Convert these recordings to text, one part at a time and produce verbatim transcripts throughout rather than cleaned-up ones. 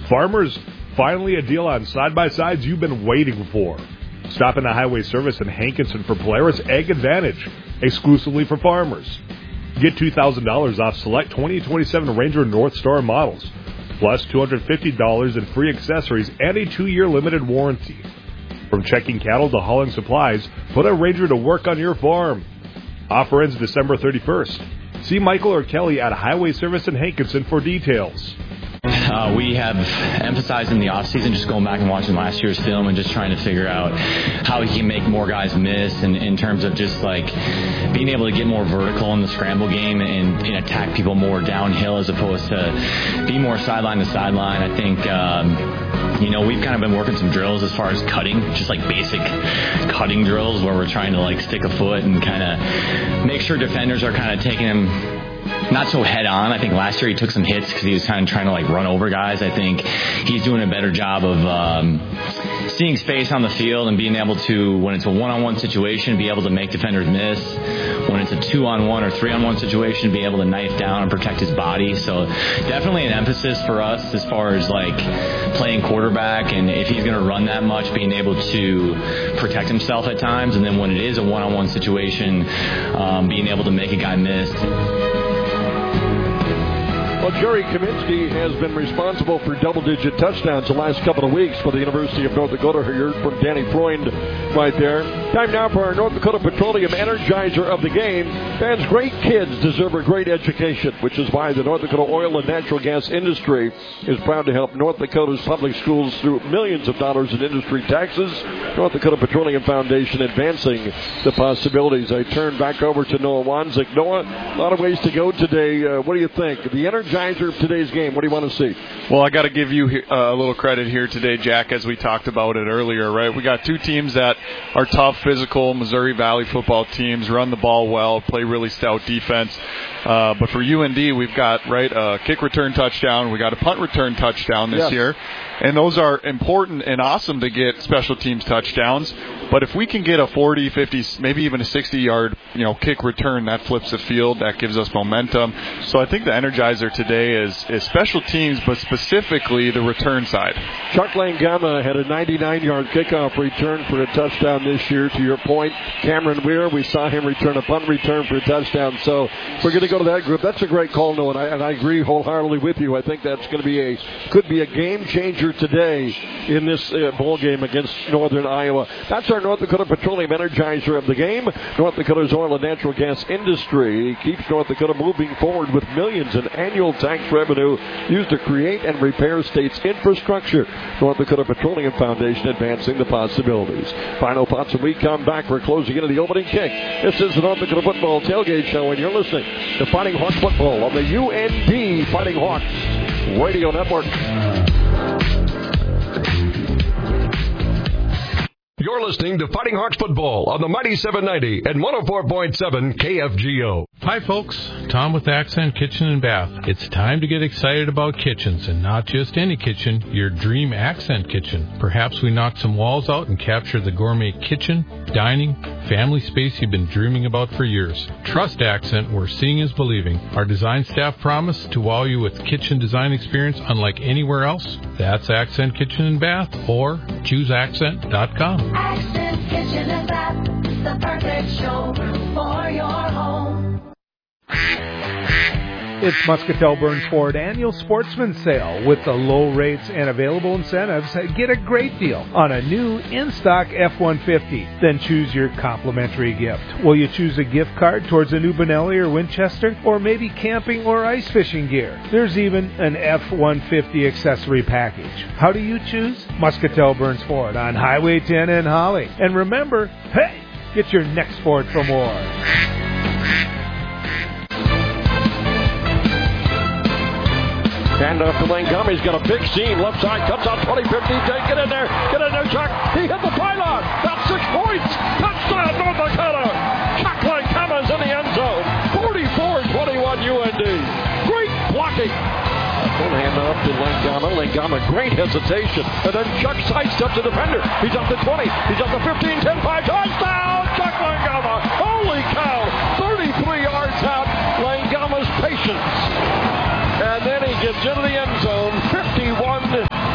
Farmers, finally a deal on side-by-sides you've been waiting for. Stop in the Highway Service in Hankinson for Polaris Ag Advantage, exclusively for farmers. Get two thousand dollars off select twenty twenty-seven Ranger North Star models, plus two hundred fifty dollars in free accessories and a two-year limited warranty. From checking cattle to hauling supplies, put a Ranger to work on your farm. Offer ends December thirty-first. See Michael or Kelly at Highway Service in Hankinson for details. Uh, we have emphasized in the offseason just going back and watching last year's film and just trying to figure out how he can make more guys miss, and in terms of just like being able to get more vertical in the scramble game and, and attack people more downhill as opposed to be more sideline to sideline. I think, um, you know, we've kind of been working some drills as far as cutting, just like basic cutting drills where we're trying to like stick a foot and kind of make sure defenders are kind of taking him not so head on. I think last year he took some hits because he was kind of trying to like run over guys. I think he's doing a better job of um, seeing space on the field and being able to, when it's a one-on-one situation, be able to make defenders miss. When it's a two-on-one or three-on-one situation, be able to knife down and protect his body. So definitely an emphasis for us as far as like playing quarterback, and if he's going to run that much, being able to protect himself at times. And then when it is a one-on-one situation, um, being able to make a guy miss. Well, Jerry Kaminsky has been responsible for double-digit touchdowns the last couple of weeks for the University of North Dakota. Heard from Danny Freund right there. Time now for our North Dakota Petroleum Energizer of the game. Fans, great kids deserve a great education, which is why the North Dakota oil and natural gas industry is proud to help North Dakota's public schools through millions of dollars in industry taxes. North Dakota Petroleum Foundation advancing the possibilities. I turn back over to Noah Wanzik. Noah, a lot of ways to go today. Uh, what do you think? The Energizer of today's game, what do you want to see? Well, I got to give you uh, a little credit here today, Jack, as we talked about it earlier, right? We got two teams that are tough, physical Missouri Valley football teams, run the ball well, play really stout defense. Uh, but for U N D, we've got, right, a kick return touchdown. We got a punt return touchdown this yes. year. And those are important and awesome to get special teams touchdowns. But if we can get a forty, fifty, maybe even a sixty-yard, you know, kick return, that flips the field. That gives us momentum. So I think the Energizer today is, is special teams, but specifically the return side. Chuck Langama had a ninety-nine-yard kickoff return for a touchdown this year, to your point. Cameron Weir, we saw him return a punt return for a touchdown. So we're going to go to that group. That's a great call, Noah, and I, and I agree wholeheartedly with you. I think that's going to be a could be a game changer today in this uh, bowl game against Northern Iowa. That's our North Dakota Petroleum Energizer of the game. North Dakota's oil and natural gas industry keeps North Dakota moving forward with millions in annual tax revenue used to create and repair state's infrastructure. North Dakota Petroleum Foundation advancing the possibilities. Final thoughts when we come back. We're closing into the opening kick. This is the North Dakota Football Tailgate Show, and you're listening to Fighting Hawks Football on the U N D Fighting Hawks Radio Network. You're listening to Fighting Hawks Football on the Mighty seven ninety and one oh four point seven K F G O. Hi, folks. Tom with Accent Kitchen and Bath. It's time to get excited about kitchens, and not just any kitchen, your dream Accent kitchen. Perhaps we knock some walls out and capture the gourmet kitchen, dining, family space you've been dreaming about for years. Trust Accent, where seeing is believing. Our design staff promise to wow you with kitchen design experience unlike anywhere else. That's Accent Kitchen and Bath, or choose accent dot com. Accent Kitchen and Bath, the perfect showroom for your home. It's Muscatel Burns Ford Annual Sportsman Sale. With the low rates and available incentives, get a great deal on a new in-stock F one fifty. Then choose your complimentary gift. Will you choose a gift card towards a new Benelli or Winchester, or maybe camping or ice fishing gear? There's even an F one fifty accessory package. How do you choose? Muscatel Burns Ford on Highway ten in Holly. And remember, hey, get your next Ford for more. Hand off to Langama. He's got a big seam. Left side, cuts out twenty, fifteen. Get in there. Get in there, Chuck. He hit the pylon. That's six points. Touchdown, North Dakota. Chuck Langama's in the end zone. forty-four twenty-one U N D. Great blocking. Full hand off to Langama. Langama, great hesitation. And then Chuck sidesteps the defender. He's up to twenty. He's up to fifteen, ten, five. Touchdown, Chuck Langama. Holy cow. thirty-three yards out. Langama's patience. And then he gets into the end zone, fifty-one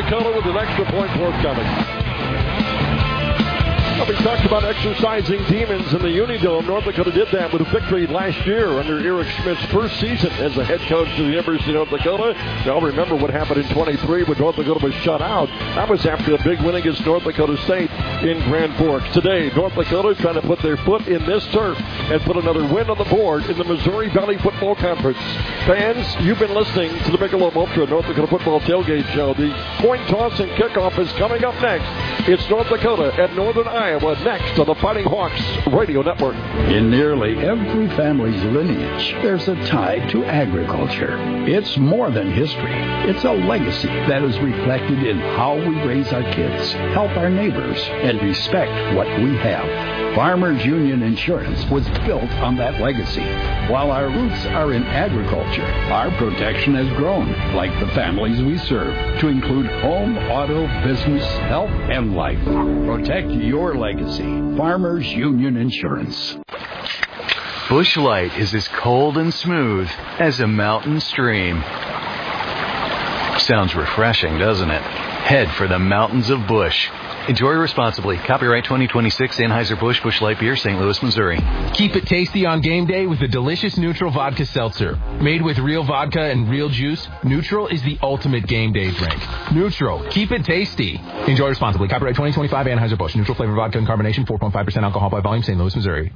Dakota with an extra point forthcoming. Well, we talked about exercising demons in the Unidome. North Dakota did that with a victory last year under Eric Schmidt's first season as the head coach of the University of North Dakota. We all remember what happened in twenty-three when North Dakota was shut out. That was after a big win against North Dakota State in Grand Forks. Today, North Dakota is trying to put their foot in this turf and put another win on the board in the Missouri Valley Football Conference. Fans, you've been listening to the Michelob Ultra North Dakota Football Tailgate Show. The coin toss and kickoff is coming up next. It's North Dakota at Northern Iowa next on the Fighting Hawks Radio Network. In nearly every family's lineage, there's a tie to agriculture. It's more than history. It's a legacy that is reflected in how we raise our kids, help our neighbors, and respect what we have. Farmers Union Insurance was built on that legacy. While our roots are in agriculture, our protection has grown, like the families we serve, to include home, auto, business, health, and life. Protect your legacy. Farmers Union Insurance. Busch Light is as cold and smooth as a mountain stream. Sounds refreshing, doesn't it? Head for the mountains of Busch. Enjoy responsibly. Copyright twenty twenty-six Anheuser-Busch Busch Light Beer, Saint Louis, Missouri. Keep it tasty on game day with the delicious Neutral Vodka Seltzer. Made with real vodka and real juice, Neutral is the ultimate game day drink. Neutral. Keep it tasty. Enjoy responsibly. Copyright twenty twenty-five Anheuser-Busch. Neutral flavor vodka and carbonation, four point five percent alcohol by volume, Saint Louis, Missouri.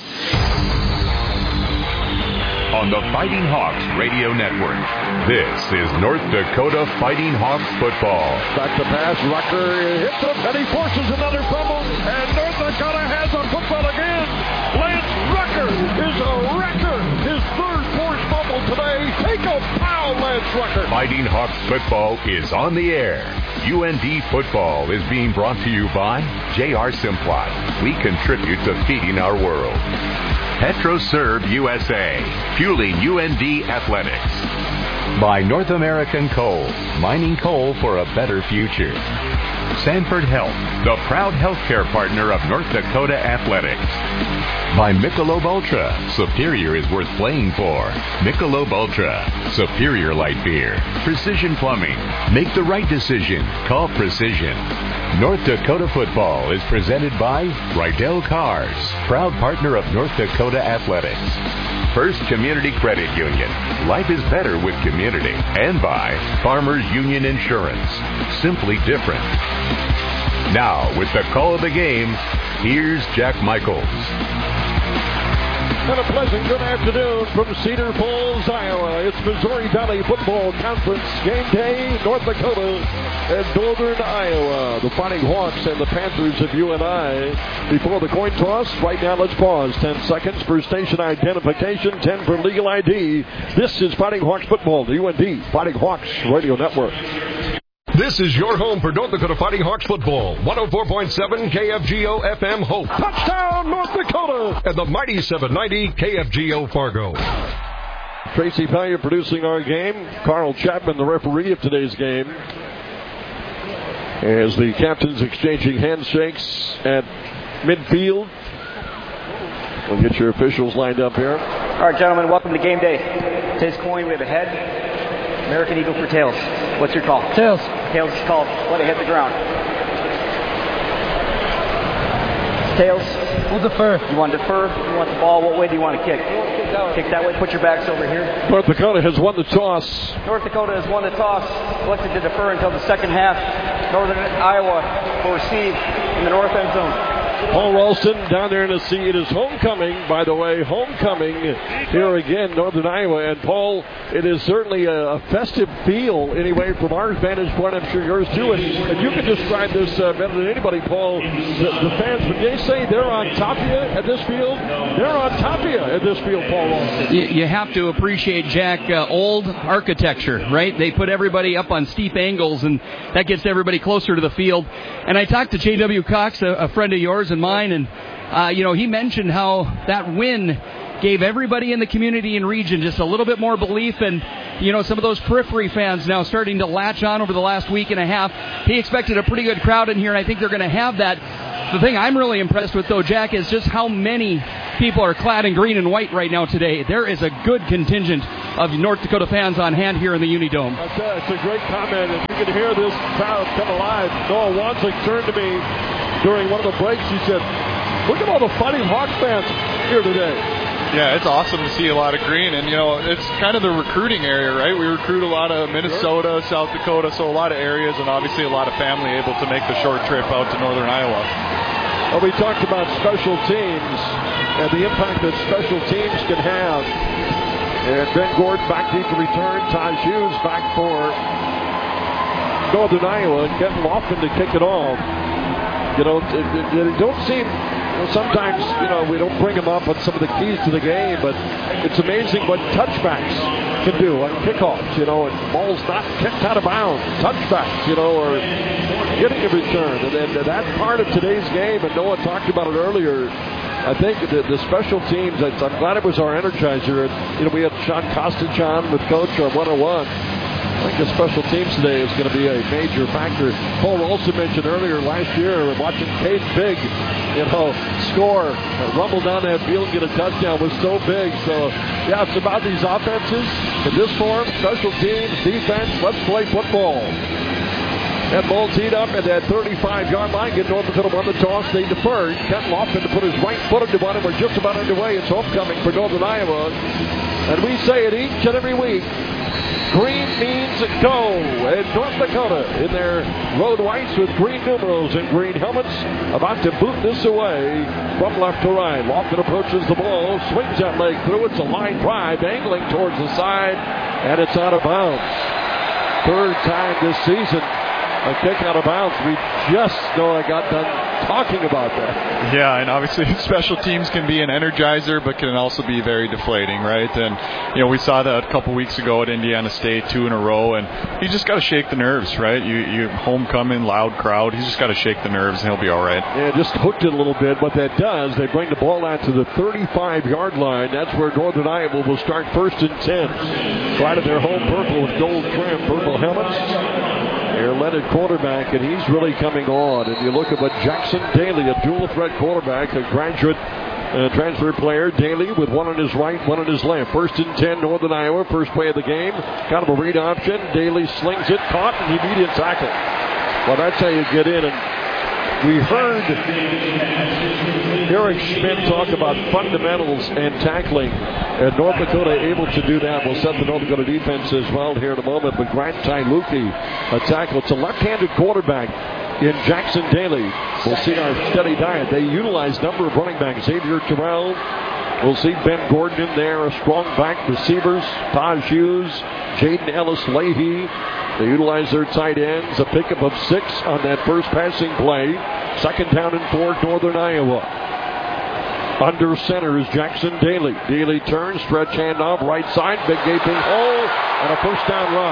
On the Fighting Hawks Radio Network, this is North Dakota Fighting Hawks football. Back to pass, Rucker hits him, and he forces another fumble, and North Dakota has a football again. Lance Rucker is a wrecker. His third forced fumble today. Take a pow, Lance Rucker. Fighting Hawks football is on the air. U N D football is being brought to you by J R Simplot. We contribute to feeding our world. PetroServe U S A, fueling U N D athletics. By North American Coal, mining coal for a better future. Sanford Health, the proud healthcare partner of North Dakota athletics. By Michelob Ultra, Superior is worth playing for. Michelob Ultra, Superior Light Beer. Precision Plumbing, make the right decision. Call Precision. North Dakota football is presented by Rydell Cars, proud partner of North Dakota athletics. First Community Credit Union, life is better with community. And by Farmers Union Insurance, simply different. Now, with the call of the game, here's Jack Michaels. And a pleasant good afternoon from Cedar Falls, Iowa. It's Missouri Valley Football Conference game day, North Dakota and Northern Iowa. The Fighting Hawks and the Panthers of U N I before the coin toss. Right now, let's pause. ten seconds for station identification, ten for legal I D. This is Fighting Hawks football, the U N D Fighting Hawks Radio Network. This is your home for North Dakota Fighting Hawks football. one oh four point seven K F G O F M Hope. Touchdown, North Dakota! And the mighty seven ninety K F G O Fargo. Tracy Pelley producing our game. Carl Chapman, the referee of today's game. As the captains exchanging handshakes at midfield. We'll get your officials lined up here. All right, gentlemen, welcome to game day. Today's coin, we have a head. American Eagle for tails. What's your call? Tails. Tails is called. Let it hit the ground. Tails. We'll defer. You want to defer? You want the ball? What way do you want to kick? Kick that way. Kick that way. Put your backs over here. North Dakota has won the toss. North Dakota has won the toss. Elected to defer until the second half. Northern Iowa will receive in the north end zone. Paul Ralston down there in the seat. It is homecoming, by the way. Homecoming here again, Northern Iowa. And, Paul, it is certainly a, a festive feel, anyway, from our vantage point. I'm sure yours, too. And, and you can describe this uh, better than anybody, Paul. The, the fans, when they say they're on top of you at this field, they're on top of you at this field, Paul Ralston. You, you have to appreciate, Jack, uh, old architecture, right? They put everybody up on steep angles, and that gets everybody closer to the field. And I talked to J W. Cox, a, a friend of yours and mine, and uh, you know, he mentioned how that win gave everybody in the community and region just a little bit more belief, and you know, some of those periphery fans now starting to latch on over the last week and a half. He expected a pretty good crowd in here, and I think they're going to have that. The thing I'm really impressed with, though, Jack, is just how many people are clad in green and white right now today. There is a good contingent of North Dakota fans on hand here in the Unidome. That's a, it's a great comment. If you can hear this crowd come alive, Noah Wansink turned to me during one of the breaks. He said, look at all the Fighting Hawks fans here today. Yeah, it's awesome to see a lot of green, and you know, it's kind of the recruiting area, right? We recruit a lot of Minnesota, South Dakota, so a lot of areas, and obviously a lot of family able to make the short trip out to northern Iowa. Well, we talked about special teams and the impact that special teams can have. And Ben Gordon back deep to return. Taj Hughes back for northern Iowa, and Kent Lofton to kick it off. You know, it, it, it don't seem. Well, sometimes, you know, we don't bring them up on some of the keys to the game, but it's amazing what touchbacks can do on kickoffs, you know, and balls not kicked out of bounds, touchbacks, you know, or getting a return. And, and, and that's part of today's game, and Noah talked about it earlier. I think the, the special teams, I'm glad it was our energizer. And, you know, we had Sean Kostic on with Coach, our one oh one. I think the special teams today is going to be a major factor. Paul also mentioned earlier last year, watching Cade Big, you know, score, uh, rumble down that field and get a touchdown was so big. So, yeah, it's about these offenses in this form, special teams, defense, let's play football. That ball teed up at that thirty-five-yard line. Get North Dakota won the toss. They deferred. Kent Lofton to put his right foot into one, and we're just about underway. It's homecoming for Northern Iowa. And we say it each and every week. Green means go. And North Dakota in their road whites with green numerals and green helmets about to boot this away from left to right. Lofton approaches the ball, swings that leg through. It's a line drive, angling towards the side, and it's out of bounds. Third time this season, a kick out of bounds. We just, know I got done talking about that. Yeah, and obviously special teams can be an energizer, but can also be very deflating, right? And, you know, we saw that a couple weeks ago at Indiana State, two in a row, and you just got to shake the nerves, right? You, you homecoming, loud crowd. He's just got to shake the nerves, and he'll be all right. Yeah, just hooked it a little bit. What that does, they bring the ball out to the thirty-five-yard line. That's where Northern Iowa will start first and ten. Right at their home purple with gold trim, purple helmets. Their leaded quarterback, and he's really coming on. And you look at what Jackson Daly, a dual-threat quarterback, a graduate uh, transfer player. Daly with one on his right, one on his left. First and ten, Northern Iowa. First play of the game. Kind of a read option. Daly slings it, caught, and immediate tackle. Well, that's how you get in. And we heard Eric Schmidt talk about fundamentals and tackling. And North Dakota able to do that. We'll set the North Dakota defense as well here in a moment. But Grant Tyluki, a tackle. It's a left-handed quarterback in Jackson Daly. We'll see our steady diet. They utilize a number of running backs. Xavier Terrell. We'll see Ben Gordon in there. A strong back receivers. Taj Hughes. Jaden Ellis-Leahy. They utilize their tight ends. A pickup of six on that first passing play. Second down and four, Northern Iowa. Under center is Jackson Daly. Daly turns, stretch handoff, right side, big gaping hole, and a first down run.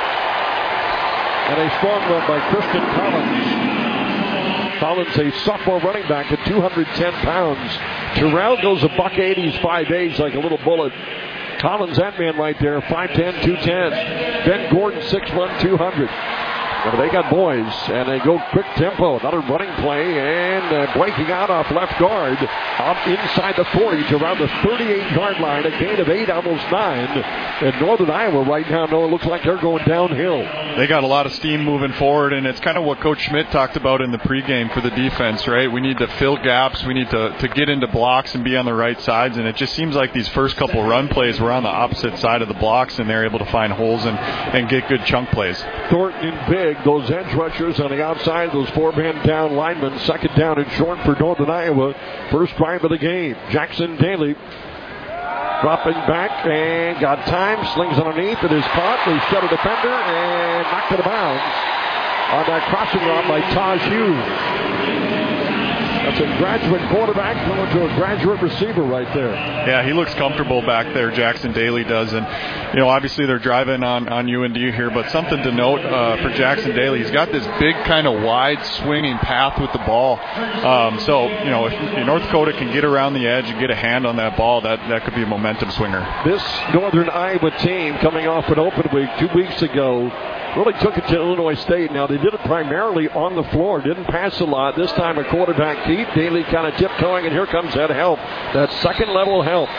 And a strong run by Christian Collins. Collins, a sophomore running back at two hundred ten pounds. Terrell goes a buck eighty, he's five eight, like a little bullet. Collins, that man right there, five ten, two ten. Ben Gordon, six one, two hundred. Well, they got boys, and they go quick tempo. Another running play, and uh, breaking out off left guard, up inside the forty to around the thirty-eight-yard line, a gain of eight, almost nine. And Northern Iowa right now, no, it looks like they're going downhill. They got a lot of steam moving forward, and it's kind of what Coach Schmidt talked about in the pregame for the defense, right? We need to fill gaps. We need to, to get into blocks and be on the right sides, and it just seems like these first couple run plays were on the opposite side of the blocks, and they're able to find holes and, and get good chunk plays. Thornton and Big, those edge rushers on the outside, those four-man down linemen, second down and short for Northern Iowa. First drive of the game. Jackson Daly dropping back and got time, slings underneath, it is caught. They shut a defender and knocked it out of bounds on that crossing route by Taj Hughes. That's a graduate quarterback going to a graduate receiver right there. Yeah, he looks comfortable back there, Jackson Daly does. And, you know, obviously they're driving on, on U N D here, but something to note uh, for Jackson Daly, he's got this big kind of wide swinging path with the ball. Um, so, you know, if, if North Dakota can get around the edge and get a hand on that ball, that, that could be a momentum swinger. This Northern Iowa team coming off an open week two weeks ago really took it to Illinois State. Now, they did it primarily on the floor. Didn't pass a lot. This time a quarterback keep. Daly kind of tiptoeing, and here comes that help. That second-level help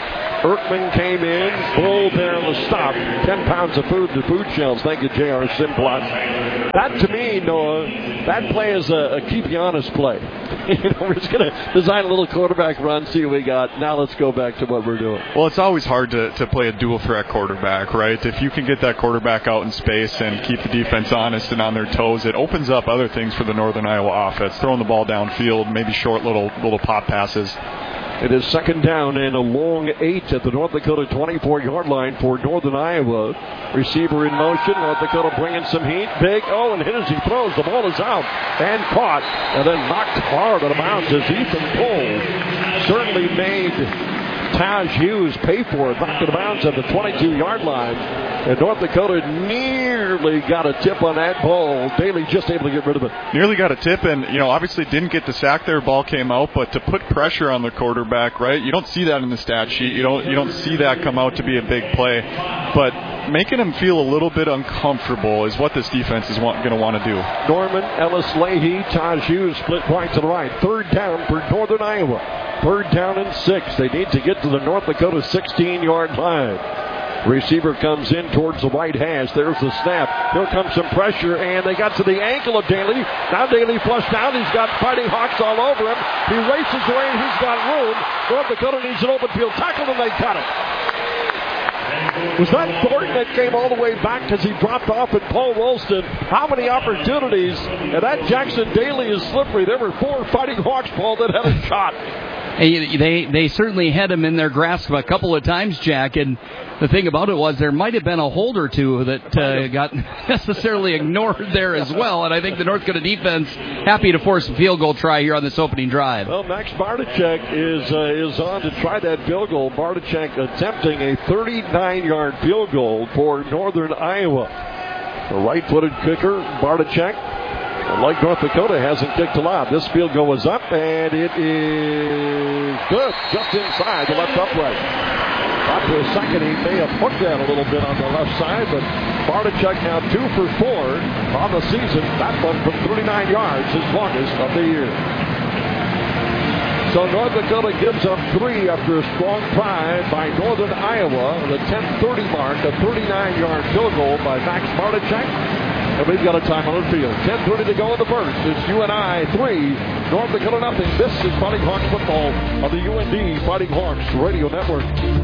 Erkman came in. Bull there on the stop. Ten pounds of food to food shells. Thank you, J R Simplot. That, to me, Noah, that play is a, a keep you honest play. You know, we're just going to design a little quarterback run, see what we got. Now let's go back to what we're doing. Well, it's always hard to, to play a dual threat quarterback, right? If you can get that quarterback out in space and keep the defense honest and on their toes, it opens up other things for the Northern Iowa offense. Throwing the ball downfield, maybe short little little pop passes. It is second down and a long eight at the North Dakota twenty-four-yard line for Northern Iowa. Receiver in motion. North Dakota bringing some heat. Big. Oh, and hit as he throws. The ball is out and caught and then knocked hard out of bounds as Ethan Pohl certainly made Taj Hughes pay for it. Knocked out of bounds at the twenty-two-yard line. And North Dakota nearly got a tip on that ball. Daly just able to get rid of it. Nearly got a tip, and, you know, obviously didn't get the sack there. Ball came out, but to put pressure on the quarterback, right? You don't see that in the stat sheet. You don't you don't see that come out to be a big play. But making him feel a little bit uncomfortable is what this defense is going to want to do. Norman, Ellis Leahy, Taj Hughes split right to the right. Third down for Northern Iowa. Third down and six. They need to get to the North Dakota sixteen-yard line. Receiver comes in towards the right hash. There's the snap. Here comes some pressure, and they got to the ankle of Daly. Now Daly flushed out. He's got Fighting Hawks all over him. He races away, and he's got room. North Dakota needs an open field tackle, and they got it. Was that Thornton that came all the way back because he dropped off at Paul Rolston? How many opportunities? And that Jackson Daly is slippery. There were four Fighting Hawks, Paul, that had a shot. Hey, they they certainly had him in their grasp a couple of times, Jack, and the thing about it was there might have been a hold or two that uh, got necessarily ignored there as well, and I think the North Dakota defense happy to force a field goal try here on this opening drive. Well, Max Bartachek is uh, is on to try that field goal. Bartachek attempting a thirty-nine-yard field goal for Northern Iowa. The right-footed kicker, Bartachek, like North Dakota, hasn't kicked a lot. This field goal is up, and it is good, just inside the left upright. Thought for a second he may have hooked that a little bit on the left side, but Bartachek now two for four on the season. That one from thirty-nine yards, his longest of the year. So North Dakota gives up three after a strong drive by Northern Iowa. The ten thirty mark, a thirty-nine-yard field goal by Max Bartachek. And we've got a time on the field. ten thirty to go in the first. It's U N I three, North Dakota nothing. This is Fighting Hawks football on the U N D Fighting Hawks Radio Network.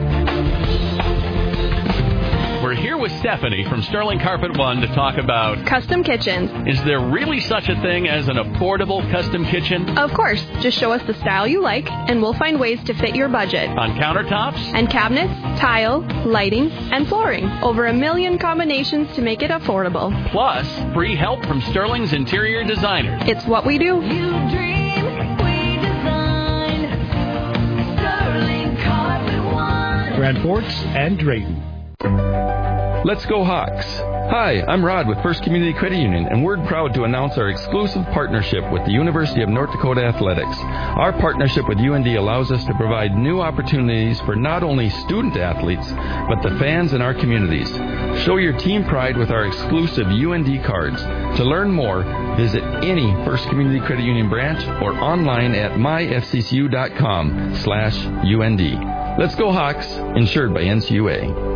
We're here with Stephanie from Sterling Carpet One to talk about custom kitchens. Is there really such a thing as an affordable custom kitchen? Of course. Just show us the style you like, and we'll find ways to fit your budget. On countertops? And cabinets, tile, lighting, and flooring. Over a million combinations to make it affordable. Plus, free help from Sterling's interior designers. It's what we do. You dream, we design. Sterling Carpet One. Grand Forks and Drayton. Let's go Hawks! Hi, I'm Rod with First Community Credit Union, and we're proud to announce our exclusive partnership with the University of North Dakota Athletics. Our partnership with U N D allows us to provide new opportunities for not only student athletes, but the fans in our communities. Show your team pride with our exclusive U N D cards. To learn more, visit any First Community Credit Union branch or online at my f c c u dot com slash U N D. Let's go Hawks, insured by N C U A.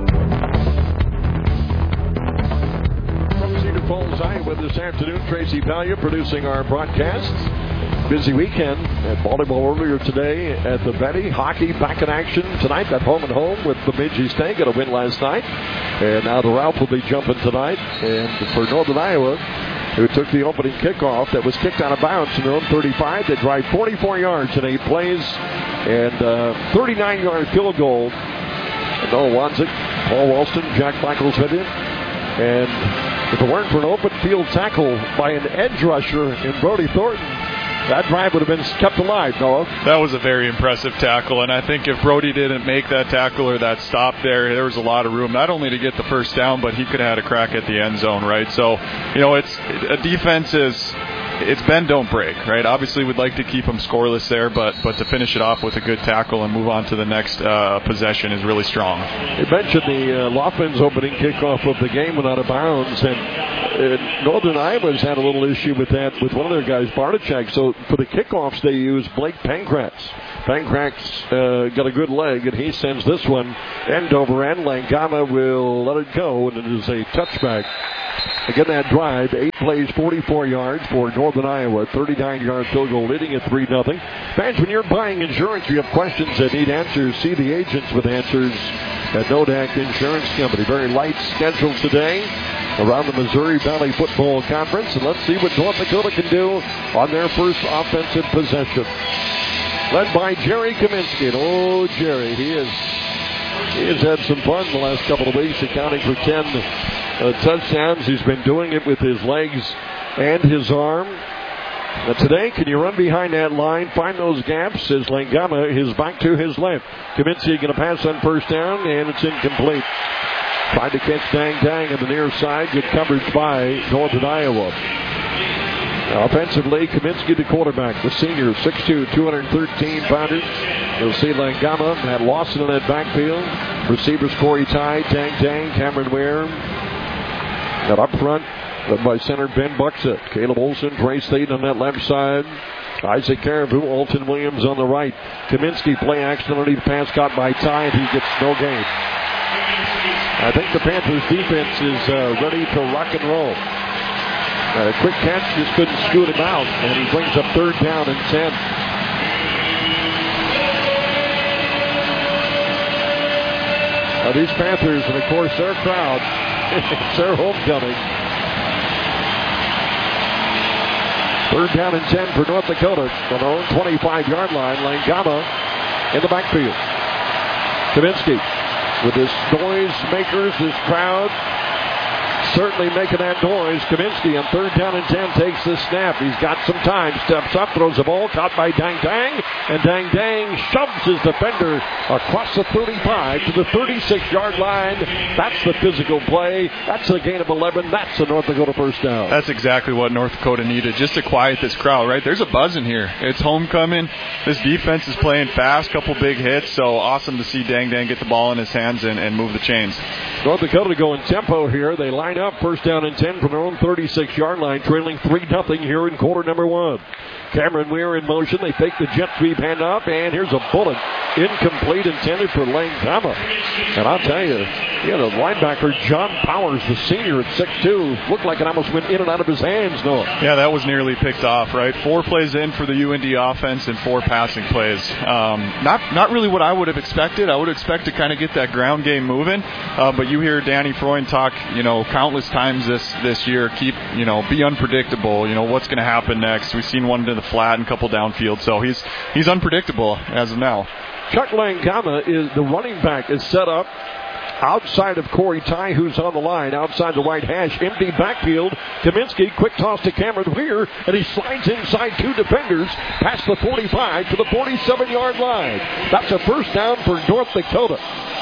Falls, Iowa this afternoon. Tracy Valia producing our broadcasts. Busy weekend at Baltimore earlier today at the Betty. Hockey back in action tonight at home and home with the Bemidji State. Got a win last night. And now the Ralph will be jumping tonight. And for Northern Iowa, who took the opening kickoff that was kicked out of bounds in their own thirty-five, they drive forty-four yards in eight plays. And uh, thirty-nine-yard field goal. Noah Wanzik, Paul Walston, Jack Michaels with him. And if it weren't for an open field tackle by an edge rusher in Brody Thornton, that drive would have been kept alive, Noah. That was a very impressive tackle, and I think if Brody didn't make that tackle or that stop there, there was a lot of room, not only to get the first down, but he could have had a crack at the end zone, right? So, you know, it's a defense is it's bend, don't break, right? Obviously, we'd like to keep them scoreless there, but but to finish it off with a good tackle and move on to the next uh, possession is really strong. You mentioned the uh, Loffin's opening kickoff of the game went out of bounds, and uh, Northern Iowa's had a little issue with that with one of their guys, Bartachek. So for the kickoffs, they use Blake Pankratz. Pankratz uh, got a good leg, and he sends this one end over end. Langama will let it go, and it is a touchback. Again, that drive, eight plays, forty-four yards for Northern Iowa, thirty-nine-yard field goal leading at three nothing. Fans, when you're buying insurance, you have questions that need answers. See the agents with answers at Nodak Insurance Company. Very light schedule today around the Missouri Valley Football Conference, and let's see what North Dakota can do on their first offensive possession. Led by Jerry Kaminsky. And oh, Jerry, he is he has had some fun the last couple of weeks, accounting for ten uh, touchdowns. He's been doing it with his legs and his arm. Now today, can you run behind that line, find those gaps as Langama is back to his left. Kaminsky going to pass on first down, and it's incomplete. Tried to catch Dang Dang on the near side. Good coverage by Northern Iowa. Offensively, Kaminsky, the quarterback, the senior, six two, two hundred thirteen pounder. You'll see Langama, Matt Lawson in that backfield. Receivers, Corey Ty, Dang Dang, Cameron Ware. And up front, led by center Ben Buxett. Caleb Olson, Trey Staten on that left side. Isaac Caribou, Alton Williams on the right. Kaminsky play action underneath pass caught by Ty, and he gets no gain. I think the Panthers defense is uh, ready to rock and roll. A quick catch, just couldn't scoot him out, and he brings up third down and ten. Now these Panthers, and of course their crowd, it's their homecoming. Third down and ten for North Dakota on their own twenty-five-yard line. Langama in the backfield. Kaminsky with his noise makers, this crowd certainly making that noise. Kaminsky on third down and ten takes the snap. He's got some time. Steps up, throws the ball, caught by Dang Dang. And Dang Dang shoves his defender across the thirty-five to the thirty-six-yard line. That's the physical play. That's a gain of eleven. That's the North Dakota first down. That's exactly what North Dakota needed, just to quiet this crowd, right? There's a buzz in here. It's homecoming. This defense is playing fast, couple big hits. So awesome to see Dang Dang get the ball in his hands and, and move the chains. North Dakota going tempo here. They line up first down and ten from their own thirty-six-yard line, trailing three nothing here in quarter number one. Cameron Weir in motion. They fake the jet sweep handoff, and here's a bullet. Incomplete, intended for Langama. And I'll tell you, you know, the linebacker, John Powers, the senior at six two, looked like it almost went in and out of his hands, Noah. Yeah, that was nearly picked off, right? Four plays in for the U N D offense and four passing plays. Um, not not really what I would have expected. I would expect to kind of get that ground game moving. Uh, but you hear Danny Freund talk, you know, countless times this, this year, keep, you know, be unpredictable. You know, what's going to happen next? We've seen one to the flat and a couple downfield, so he's he's unpredictable as of now. Chuck Langama is the running back is set up outside of Corey Ty, who's on the line, outside the right hash, empty backfield. Kaminsky, quick toss to Cameron Weir, and he slides inside two defenders, past the forty-five to the forty-seven-yard line. That's a first down for North Dakota.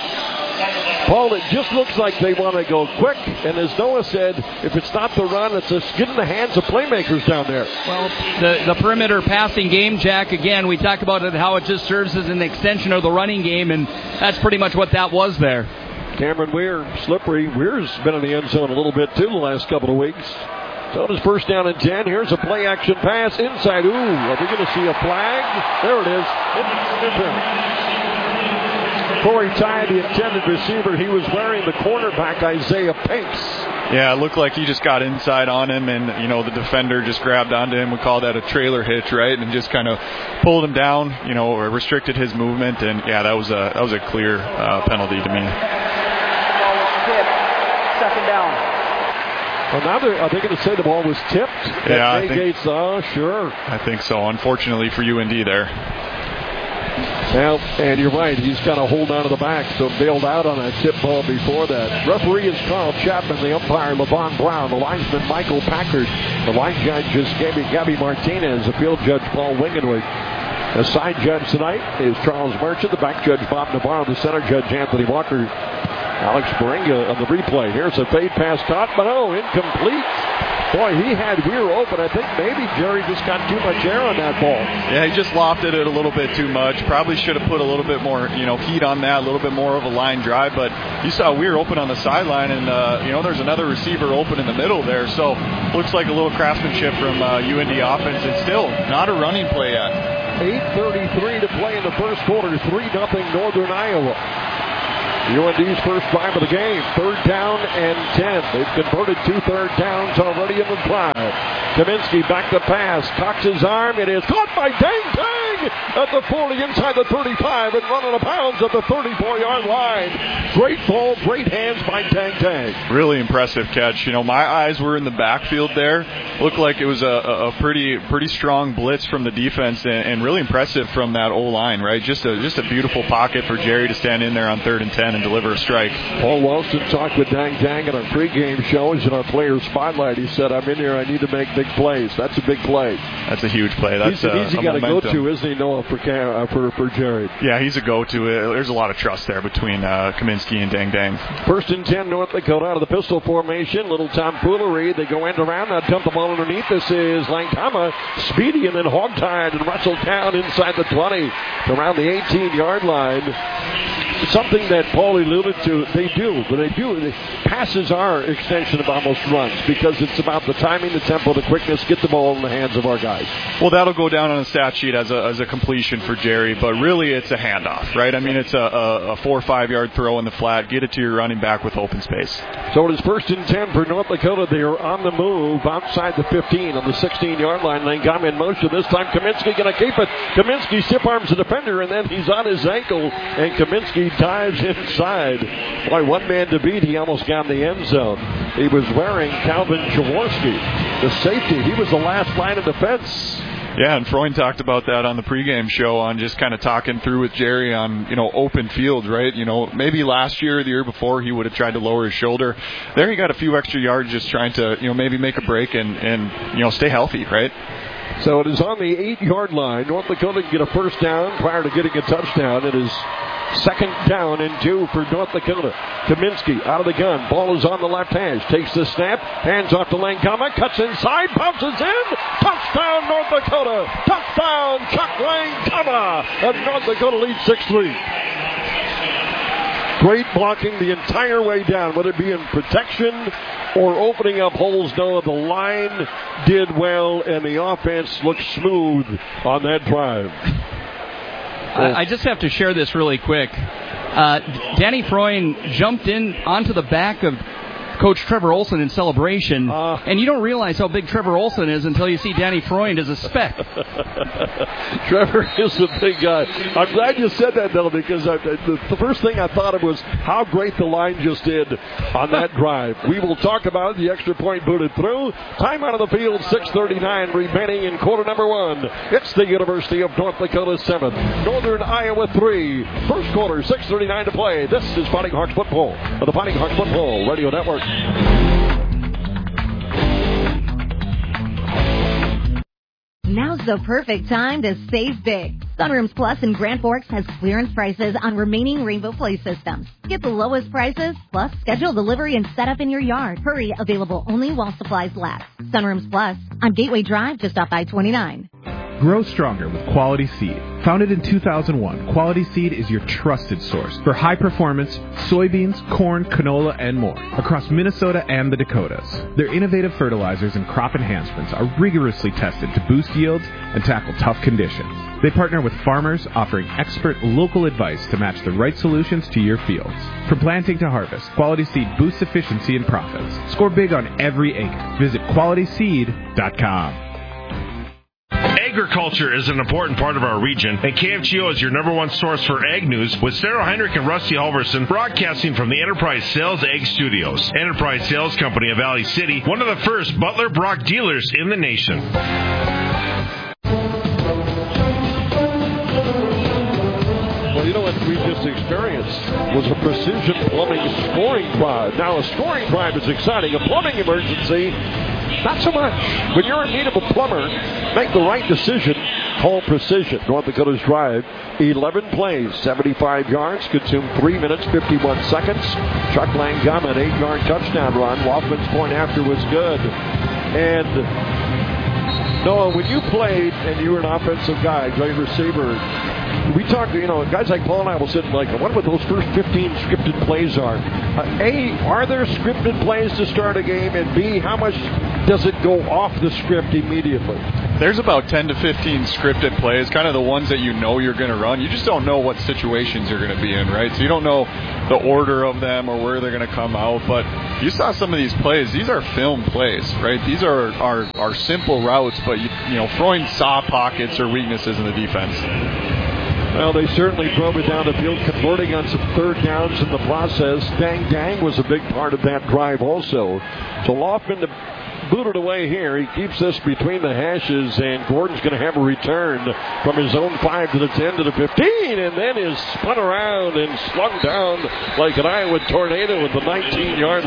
Paul, it just looks like they want to go quick, and as Noah said, if it's not the run, it's just get in the hands of playmakers down there. Well, the, the perimeter passing game, Jack, again, we talked about it, how it just serves as an extension of the running game, and that's pretty much what that was there. Cameron Weir, slippery. Weir's been in the end zone a little bit, too, the last couple of weeks. So it is first down and ten. Here's a play-action pass inside. Ooh, are we going to see a flag? There it is. Interference. Corey Ty, the intended receiver, he was wearing the cornerback, Isaiah Pinks. Yeah, it looked like he just got inside on him, and, you know, the defender just grabbed onto him. We call that a trailer hitch, right? And just kind of pulled him down, you know, or restricted his movement. And, yeah, that was a that was a clear uh, penalty to me. Ball was tipped. Second down. Well, now they're, are they going to say the ball was tipped? Yeah, I think, oh, sure. I think so, unfortunately for U N D there. Well, and you're right. He's got to hold on to the back, so bailed out on a tip ball before that. Referee is Carl Chapman, the umpire LaVon Brown, the linesman Michael Packard, the line judge is Gabby, Gabby Martinez, the field judge Paul Wingenwig. The side judge tonight is Charles Merchant, the back judge Bob Navarro, the center judge Anthony Walker. Alex Baringa on the replay. Here's a fade pass caught, but oh, incomplete. Boy, he had Weir open. I think maybe Jerry just got too much air on that ball. Yeah, he just lofted it a little bit too much. Probably should have put a little bit more, you know, heat on that, a little bit more of a line drive. But you saw Weir open on the sideline, and, uh, you know, there's another receiver open in the middle there. So looks like a little craftsmanship from uh, U N D offense. And still not a running play yet. eight thirty-three to play in the first quarter. three nothing Northern Iowa. U N D's first drive of the game. Third down and ten. They've converted two third downs already in the drive. Kaminsky back to pass. Cocks his arm. It is caught by Dang Dang at the forty inside the thirty-five and run out of bounds at the thirty-four-yard line. Great ball, great hands by Dang Dang. Really impressive catch. You know, my eyes were in the backfield there. Looked like it was a, a pretty pretty strong blitz from the defense, and, and really impressive from that O-line, right? Just a just a beautiful pocket for Jerry to stand in there on third and ten and deliver a strike. Paul Wellston talked with Dang Dang at our pregame shows in our players spotlight. He said, I'm in here, I need to make big plays. That's a big play. That's a huge play. That's he's an a, easy a guy to go momentum. to, isn't he, Noah, for, uh, for, for Jerry? Yeah, he's a go-to. There's a lot of trust there between uh, Kaminsky and Dang Dang. First and ten, North Dakota out of the pistol formation. Little tomfoolery. They go end around. Now dump the ball underneath. This is Langkama, speedy and then hog-tied and wrestled down inside the twenty around the eighteen-yard line. Something that Paul alluded to, they do, but they do. They, passes are extension of almost runs because it's about the timing, the tempo, the quickness, get the ball in the hands of our guys. Well, that'll go down on the stat sheet as a, as a completion for Jerry, but really it's a handoff, right? I mean, it's a, a, a four or five-yard throw in the flat. Get it to your running back with open space. So it is first and ten for North Dakota. They are on the move outside the fifteen on the sixteen-yard line. Langama in motion. This time Kaminsky going to keep it. Kaminsky stiff arms the defender, and then he's on his ankle, and Kaminsky dives inside. Boy, one man to beat. He almost got in the end zone. He was wearing Calvin Jaworski, the safety. He was the last line of defense. Yeah, and Freund talked about that on the pregame show, on just kind of talking through with Jerry on, you know, open field, right? You know, maybe last year or the year before he would have tried to lower his shoulder. There he got a few extra yards just trying to, you know, maybe make a break and, and you know, stay healthy, right? So it is on the eight-yard line. North Dakota can get a first down prior to getting a touchdown. It is second down and two for North Dakota. Kaminsky out of the gun. Ball is on the left hash. Takes the snap. Hands off to Langkama. Cuts inside. Bounces in. Touchdown, North Dakota. Touchdown, Chuck Langkama. And North Dakota leads six three. Great blocking the entire way down, whether it be in protection or opening up holes. No, the line did well, and the offense looked smooth on that drive. I, I just have to share this really quick. Uh, Danny Freund jumped in onto the back of Coach Trevor Olson in celebration, uh, and you don't realize how big Trevor Olson is until you see Danny Freund as a speck. Trevor is a big guy. I'm glad you said that, though, because I, the, the first thing I thought of was how great the line just did on that drive. We will talk about the extra point booted through. Time out of the field, six thirty-nine remaining in quarter number one. It's the University of North Dakota seven, Northern Iowa three. First quarter, six thirty-nine to play. This is Fighting Hawks Football on the Fighting Hawks Football Radio Network. Now's the perfect time to save big. Sunrooms Plus in Grand Forks has clearance prices on remaining Rainbow Play systems. Get the lowest prices, plus schedule delivery and setup in your yard. Hurry, available only while supplies last. Sunrooms Plus on Gateway Drive just off I twenty-nine. Grow stronger with Quality Seed. Founded in two thousand one, Quality Seed is your trusted source for high-performance soybeans, corn, canola, and more across Minnesota and the Dakotas. Their innovative fertilizers and crop enhancements are rigorously tested to boost yields and tackle tough conditions. They partner with farmers, offering expert local advice to match the right solutions to your fields. From planting to harvest, Quality Seed boosts efficiency and profits. Score big on every acre. Visit quality seed dot com. Agriculture is an important part of our region, and K F G O is your number one source for ag news, with Sarah Heinrich and Rusty Halverson broadcasting from the Enterprise Sales Ag Studios. Enterprise Sales Company of Valley City, one of the first Butler Brock dealers in the nation. Well, you know what we just experienced was a precision plumbing scoring drive. Now, a scoring drive is exciting. A plumbing emergency, not so much. When you're in need of a plumber, make the right decision. Call Precision. North Dakota's drive, eleven plays, seventy-five yards, consumed three minutes, fifty-one seconds. Chuck Langama, an eight-yard touchdown run. Loftman's point after was good. And Noah, when you played and you were an offensive guy, great receiver, we talked, you know, guys like Paul and I will sit and like, I wonder what those first fifteen scripted plays are. Uh, A, are there scripted plays to start a game? And B, how much does it go off the script immediately? There's about ten to fifteen scripted plays, kind of the ones that you know you're going to run. You just don't know what situations you're going to be in, right? So you don't know the order of them or where they're going to come out. But you saw some of these plays. These are film plays, right? These are are, are simple routes, but, you, you know, throwing saw pockets or weaknesses in the defense. Well, they certainly drove it down the field, converting on some third downs in the process. Dang Dang was a big part of that drive also. So Laughlin to boot it away here. He keeps this between the hashes, and Gordon's going to have a return from his own five to the ten to the fifteen, and then is spun around and slung down like an Iowa tornado at the nineteen-yard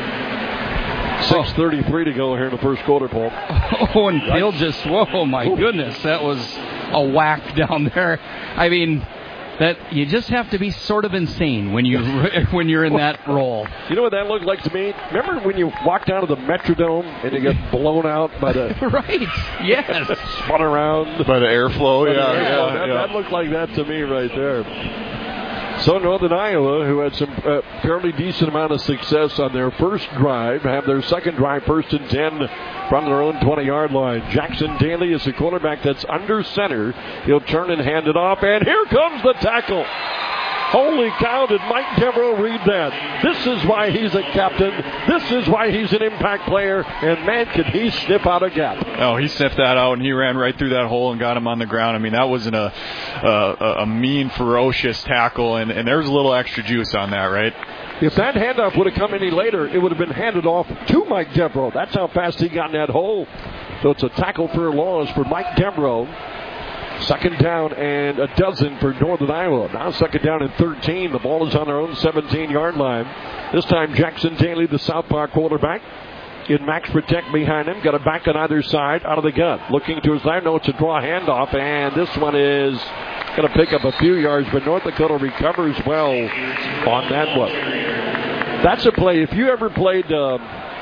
line. six thirty-three to go here in the first quarter, Paul. Oh, and Field just, whoa, my goodness, that was a whack down there. I mean, that you just have to be sort of insane when you when you're in that role. You know what that looked like to me? Remember when you walked down to the Metrodome and you get blown out by the right? Yes, spun around by the airflow. By yeah, the airflow. yeah, That, yeah. that looked like that to me right there. So Northern Iowa, who had some uh, fairly decent amount of success on their first drive, have their second drive first and ten from their own twenty-yard line. Jackson Daly is the quarterback that's under center. He'll turn and hand it off, and here comes the tackle. Holy cow, did Mike Devereaux read that? This is why he's a captain. This is why he's an impact player. And, man, could he sniff out a gap. Oh, he sniffed that out, and he ran right through that hole and got him on the ground. I mean, that wasn't a a, a mean, ferocious tackle, and, and there was a little extra juice on that, right? If that handoff would have come any later, it would have been handed off to Mike Devereaux. That's how fast he got in that hole. So it's a tackle for a loss for Mike Devereaux. Second down and a dozen for Northern Iowa. Now second down and thirteen. The ball is on their own seventeen-yard line. This time Jackson Daly, the southpaw quarterback, in max protect behind him. Got a back on either side out of the gun. Looking to his left. No, it's a draw handoff, and this one is going to pick up a few yards, but North Dakota recovers well on that one. That's a play. If you ever played uh,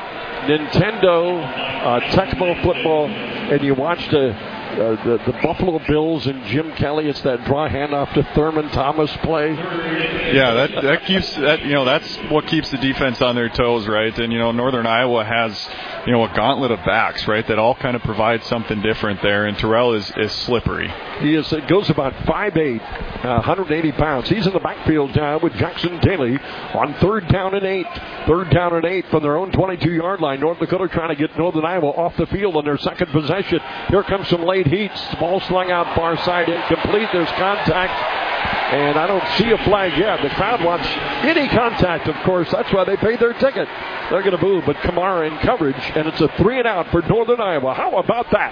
Nintendo uh, Tecmo football and you watched a Uh, the, the Buffalo Bills and Jim Kelly, it's that draw handoff to Thurman Thomas play. Yeah, that that keeps that you know that's what keeps the defense on their toes, right? And you know Northern Iowa has you know a gauntlet of backs, right? That all kind of provide something different there. And Terrell is, is slippery. He is. It goes about five eight, uh, one hundred eighty pounds. He's in the backfield now with Jackson Daly on third down and eight. Third down and eight from their own twenty-two-yard line. North Dakota trying to get Northern Iowa off the field on their second possession. Here comes some late heat. Ball slung out far side, incomplete. There's contact, and I don't see a flag yet. The crowd wants any contact, of course. That's why they paid their ticket. They're going to boo, but Kamara in coverage, and it's a three and out for Northern Iowa. How about that?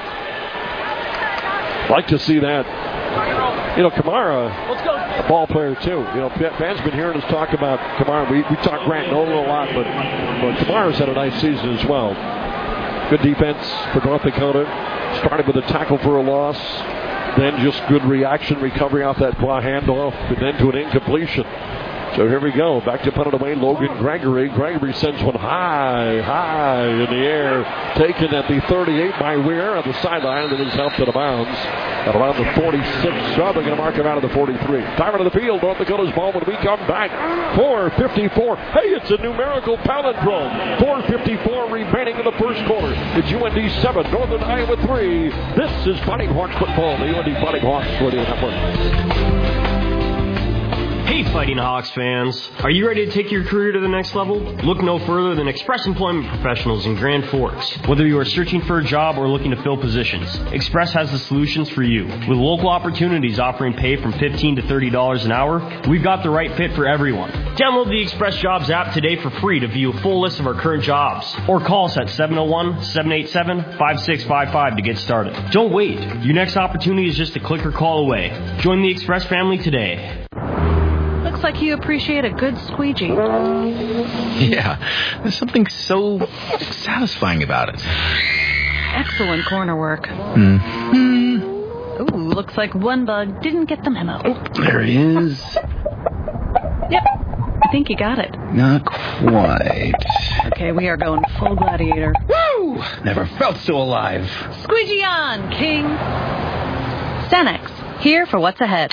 Like to see that. You know, Kamara, a ball player too. You know, fans been hearing us talk about Kamara. We we talk Grant Nolan a lot, but but Kamara's had a nice season as well. Good defense for North Dakota. Started with a tackle for a loss, then just good reaction, recovery off that draw handoff, and then to an incompletion. So here we go. Back to punt it away. Logan Gregory. Gregory sends one high, high in the air. Taken at the thirty-eight by Weir on the sideline, and is helped out of bounds at around the forty-six. So they're going to mark him out of the forty-three. Time out of the field. North Dakota's ball when we come back. four fifty-four. Hey, it's a numerical palindrome. four fifty-four remaining in the first quarter. It's U N D seven, Northern Iowa three. This is Fighting Hawks football. The U N D Fighting Hawks Radio Network. Hey, Fighting Hawks fans. Are you ready to take your career to the next level? Look no further than Express Employment Professionals in Grand Forks. Whether you are searching for a job or looking to fill positions, Express has the solutions for you. With local opportunities offering pay from fifteen to thirty dollars an hour, we've got the right fit for everyone. Download the Express Jobs app today for free to view a full list of our current jobs. Or call us at seven oh one, seven eight seven, five six five five to get started. Don't wait. Your next opportunity is just a click or call away. Join the Express family today. Looks like you appreciate a good squeegee. Yeah, there's something so satisfying about it. Excellent corner work. Mm-hmm. Ooh, looks like one bug didn't get the memo. Oh, there he is. Yep, I think you got it. Not quite. Okay, we are going full gladiator. Woo! never felt so alive. Squeegee on, King. Cenex, here for what's ahead.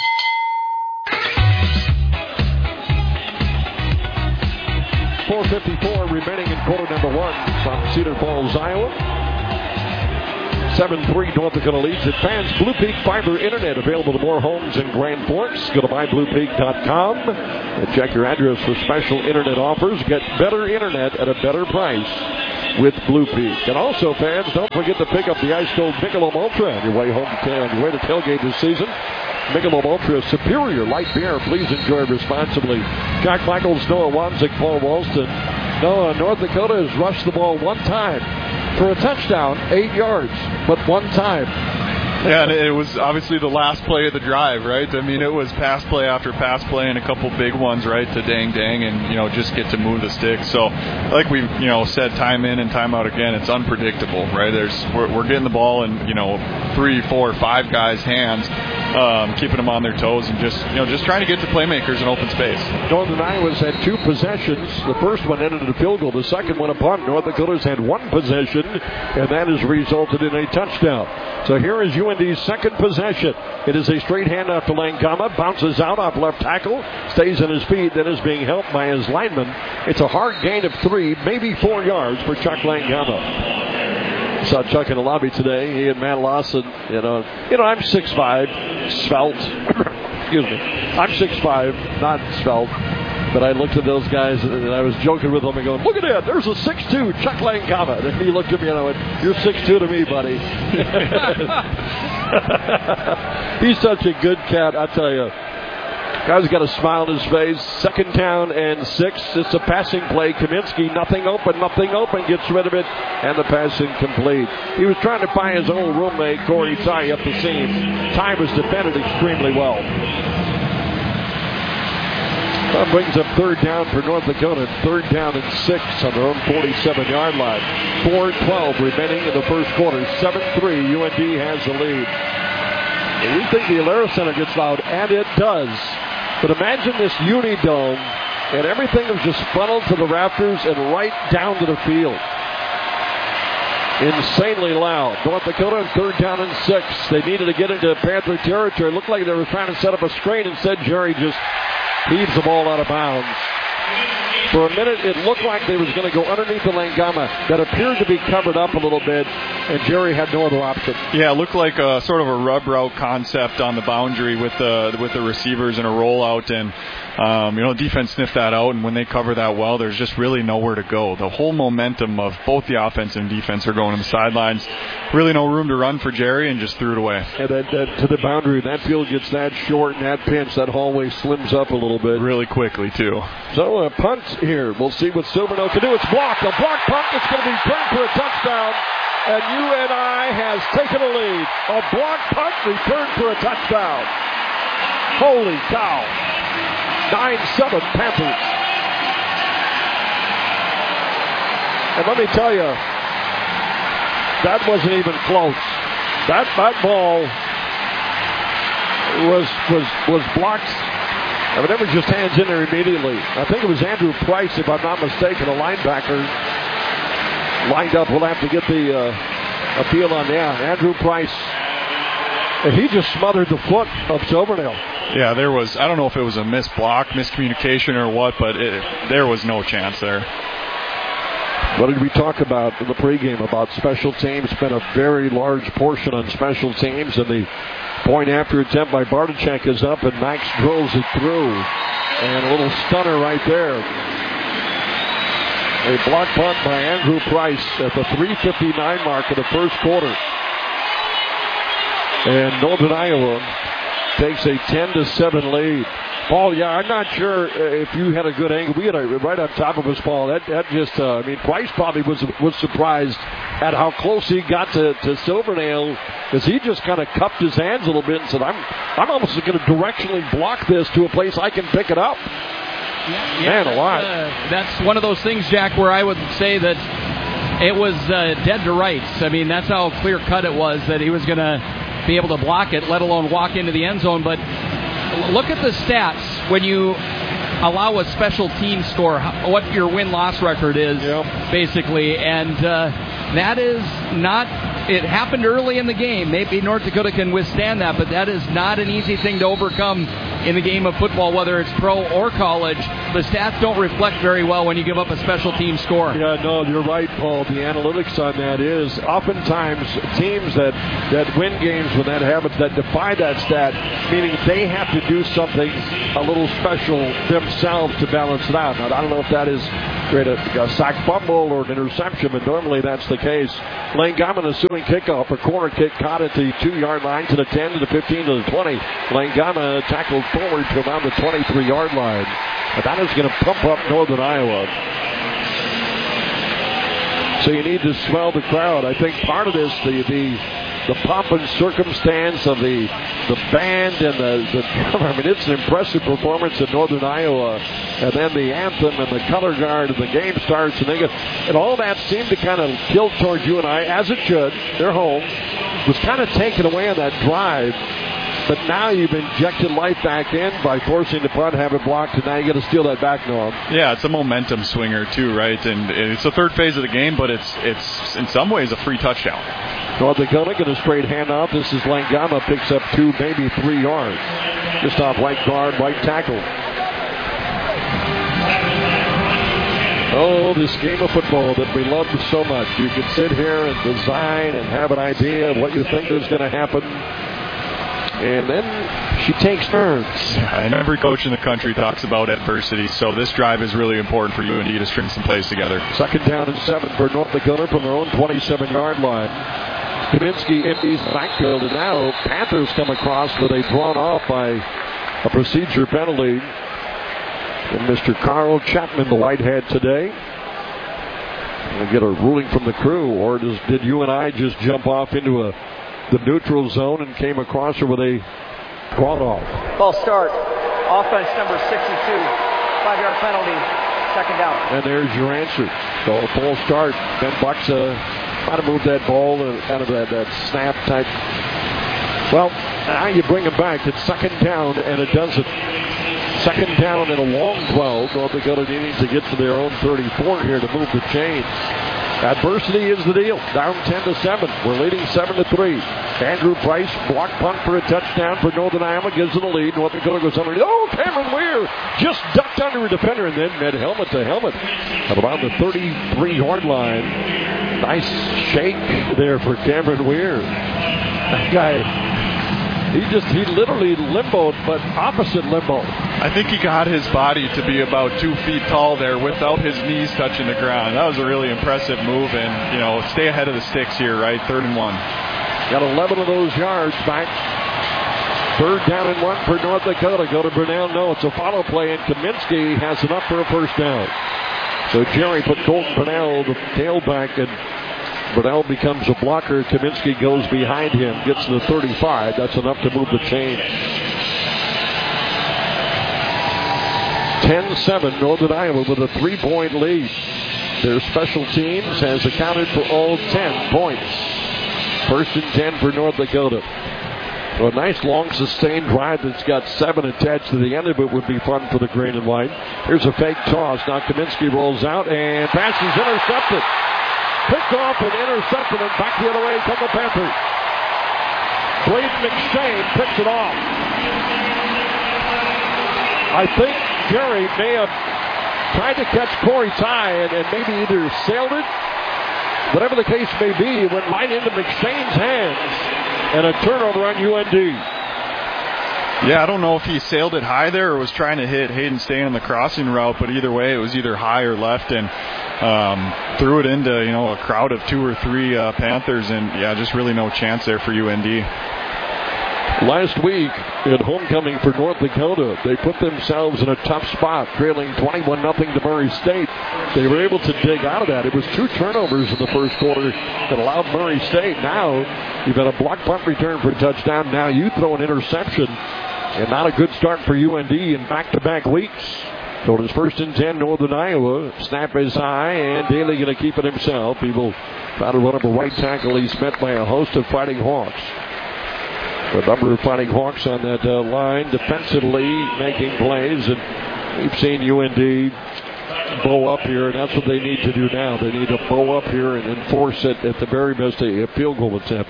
four fifty-four remaining in quarter number one from Cedar Falls, Iowa. seven three North Dakota leads. Advanced Blue Peak Fiber Internet available to more homes in Grand Forks. Go to my blue peak dot com and check your address for special internet offers. Get better internet at a better price with Blue Peak. And also, fans, don't forget to pick up the Ice Cold Michelob Ultra on your way home to on your way to tailgate this season. Michelob Ultra, superior light beer. Please enjoy responsibly. Jack Michaels, Noah Wanzik, Paul Walston. Noah, North Dakota has rushed the ball one time for a touchdown, eight yards, but one time. Yeah, and it was obviously the last play of the drive, right? I mean, it was pass play after pass play and a couple big ones, right, to Dang Dang and, you know, just get to move the stick. So, like we, you know, said time in and time out again, it's unpredictable, right? There's We're, we're getting the ball in, you know, three, four, five guys' hands, um, keeping them on their toes and just, you know, just trying to get to playmakers in open space. Northern Iowa's had two possessions. The first one ended in a field goal. The second one a punt. North Dakota's had one possession, and that has resulted in a touchdown. So here is U N D's second possession. It is a straight handoff to Langama. Bounces out off left tackle. Stays on his feet. Then is being helped by his lineman. It's a hard gain of three, maybe four yards for Chuck Langama. Saw Chuck in the lobby today. He and Matt Lawson. You know, you know, I'm six five, svelte. Excuse me. I'm six five, not svelte. But I looked at those guys and I was joking with them and going, look at that, there's a six two Chuck Langama. And he looked at me and I went, you're six two to me, buddy. He's such a good cat, I tell you. Guy's got a smile on his face. Second down and six. It's a passing play. Kaminsky, nothing open, nothing open. Gets rid of it, and the pass incomplete. He was trying to find his old roommate, Corey Ty, up the seam. Ty was defended extremely well. That brings up third down for North Dakota. Third down and six on their own forty-seven-yard line. four twelve remaining in the first quarter. seven three, U N D has the lead. And we think the Alara Center gets loud, and it does. But imagine this Unidome, and everything is just funneled to the rafters and right down to the field. Insanely loud. North Dakota third down and six. They needed to get into Panther territory. It looked like they were trying to set up a screen. Instead, Jerry just heaves the ball out of bounds. For a minute, it looked like they was going to go underneath the Langama. That appeared to be covered up a little bit, and Jerry had no other option. Yeah, it looked like a sort of a rub route concept on the boundary with the with the receivers and a rollout, and um, you know, defense sniffed that out, and when they cover that well, there's just really nowhere to go. The whole momentum of both the offense and defense are going to the sidelines. Really no room to run for Jerry, and just threw it away. And that, that, to the boundary, that field gets that short and that pinch, that hallway slims up a little bit. Really quickly, too. So a punt here. We'll see what Silvernail can do. It's blocked. A block punt that's going to be returned for a touchdown. And U N I has taken a lead. A block punt returned for a touchdown. Holy cow. nine seven Panthers. And let me tell you, that wasn't even close. That that ball was was was blocked. I mean, it was just hands in there immediately. I think it was Andrew Price, if I'm not mistaken, a linebacker lined up. We'll have to get the uh, a feel on that. Andrew Price, and he just smothered the foot of Silvernail. Yeah, there was, I don't know if it was a missed block, miscommunication or what, but it, there was no chance there. What did we talk about in the pregame about special teams? Spent a very large portion on special teams, and the point after attempt by Bartachek is up, and Max drills it through. And a little stunner right there. A block punt by Andrew Price at the three fifty-nine mark of the first quarter. And Northern Iowa takes a ten to seven lead. Paul, yeah, I'm not sure if you had a good angle. We had a right on top of us, Paul. That, that just, uh, I mean, Price probably was was surprised at how close he got to, to Silvernail, because he just kind of cupped his hands a little bit and said, I'm I'm almost going to directionally block this to a place I can pick it up. Yeah, Man alive. Uh, that's one of those things, Jack, where I would say that it was uh, dead to rights. I mean, that's how clear-cut it was that he was going to be able to block it, let alone walk into the end zone. But look at the stats when you allow a special team score, what your win-loss record is, yep. basically. And uh, that is not, it happened early in the game. Maybe North Dakota can withstand that, but that is not an easy thing to overcome in the game of football, whether it's pro or college. The stats don't reflect very well when you give up a special team score. Yeah, no, you're right, Paul. The analytics on that is oftentimes teams that, that win games when that happens, that defy that stat, meaning they have to do something a little special themselves to balance it out. Now, I don't know if that is great, a, a sack fumble or an interception, but normally that's the case. Lane Gama assuming kickoff, a corner kick caught at the two-yard line to the ten, to the fifteen, to the twenty. Lane Gama tackled forward to around the twenty-three-yard line. But that is going to pump up Northern Iowa. So you need to swell the crowd. I think part of this, the the, the pomp and circumstance of the the band and the, the I mean, it's an impressive performance in Northern Iowa. And then the anthem and the color guard and the game starts. And, they get, and all that seemed to kind of tilt towards U N I, as it should. They're home. It was kind of taken away on that drive. But now you've injected life back in by forcing the punt, have it blocked, and now you got to steal that back, Noam. Yeah, it's a momentum swinger too, right? And it's the third phase of the game, but it's it's in some ways a free touchdown. North Dakota get a straight handoff. This is Langama, picks up two, maybe three yards. Just off right guard, right tackle. Oh, this game of football that we love so much. You can sit here and design and have an idea of what you think is going to happen. And then she takes turns. And every coach in the country talks about adversity, so this drive is really important for U N D to string some plays together. Second down and seven for North Dakota from their own twenty-seven-yard line. Kaminsky empties the backfield, and now Panthers come across with a drawn off by a procedure penalty. And Mister Carl Chapman, the Whitehead today. We'll get a ruling from the crew, or does, did U N I just jump off into a the neutral zone and came across her with a drawn off? Ball start. Offense number sixty-two. Five-yard penalty. Second down. And there's your answer. So a full start. Ben Bucks uh, trying to move that ball and kind of that, that snap type. Well, now you bring him back. It's second down, and it doesn't. Second down and a long twelve. North Dakota needing to get to their own thirty-four here to move the chains. Adversity is the deal. Down ten to seven. We're leading seven to three. Andrew Price, block punt for a touchdown for Northern Iowa, gives it a lead. North Dakota goes underneath. Oh, Cameron Weir just ducked under a defender and then met helmet to helmet at around the thirty-three-yard line. Nice shake there for Cameron Weir. That guy, he just, he literally limboed, but opposite limbo. I think he got his body to be about two feet tall there without his knees touching the ground. That was a really impressive move, and, you know, stay ahead of the sticks here, right? Third and one. Got eleven of those yards back. Third down and one for North Dakota. Go to Burnell. No, it's a follow play, and Kaminsky has enough for a first down. So Jerry put Colton Burnell, the tailback, and Burnell becomes a blocker. Kaminsky goes behind him, gets to the thirty-five. That's enough to move the chain. ten seven, Northern Iowa with a three-point lead. Their special teams has accounted for all ten points. First and ten for North Dakota. So a nice long sustained drive that's got seven attached to the end of it would be fun for the green and white. Here's a fake toss. Now Kaminsky rolls out and pass is intercepted. Picked off and intercepted, and back the other way come the Panthers. Braden McShane picks it off. I think Jerry may have tried to catch Corey Ty and, and maybe either sailed it, whatever the case may be, it went right into McShane's hands, and a turnover on U N D. Yeah, I don't know if he sailed it high there or was trying to hit Hayden Stain on the crossing route, but either way, it was either high or left, and um, threw it into, you know, a crowd of two or three uh, Panthers, and yeah, just really no chance there for U N D. Last week at homecoming for North Dakota, they put themselves in a tough spot, trailing twenty-one nothing to Murray State. They were able to dig out of that. It was two turnovers in the first quarter that allowed Murray State. Now you've got a block punt return for a touchdown. Now you throw an interception, and not a good start for U N D in back-to-back weeks. So it is first and ten, Northern Iowa. Snap is high, and Daly going to keep it himself. He will try to run up a right tackle. He's met by a host of Fighting Hawks. A number of Fighting Hawks on that uh, line defensively making plays, and we've seen U N D bow up here, and that's what they need to do now. They need to bow up here and enforce it at the very best a field goal attempt.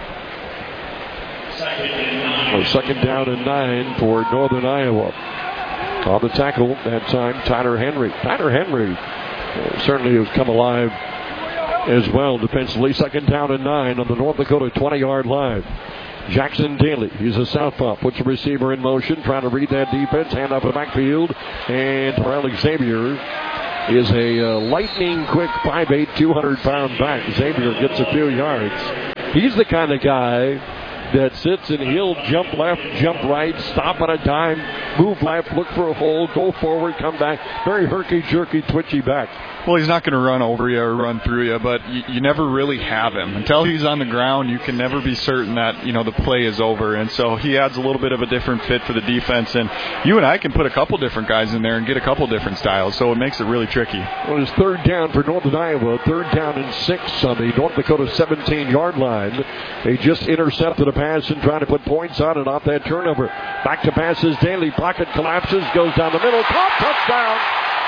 A second down and nine for Northern Iowa. On the tackle that time, Tyler Henry. Tyler Henry uh, certainly has come alive as well defensively. Second down and nine on the North Dakota twenty-yard line. Jackson Daly, he's a southpaw, puts the receiver in motion, trying to read that defense, hand off the backfield, and Terrell Xavier is a uh, lightning quick five eight, two hundred pound back. Xavier gets a few yards. He's the kind of guy that sits and he'll jump left, jump right, stop on a dime, move left, look for a hole, go forward, come back. Very herky-jerky, twitchy back. Well, he's not going to run over you or run through you, but you, you never really have him. Until he's on the ground, you can never be certain that, you know, the play is over. And so he adds a little bit of a different fit for the defense. And you and I can put a couple different guys in there and get a couple different styles, so it makes it really tricky. Well, it's third down for Northern Iowa. Third down and six on the North Dakota seventeen-yard line. They just intercepted a pass and trying to put points on it off that turnover. Back to passes. Daly pocket collapses, goes down the middle. Caught, touchdown.